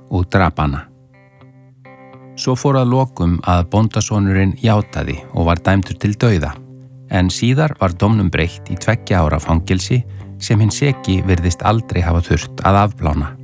og drap hana. Svo fór að lokum að bóndasonurinn játaði og var dæmdur til dauða, en síðar var dómnum breytt í 2 ára fangelsi sem hinn seki virðist aldrei hafa þurft að afplána.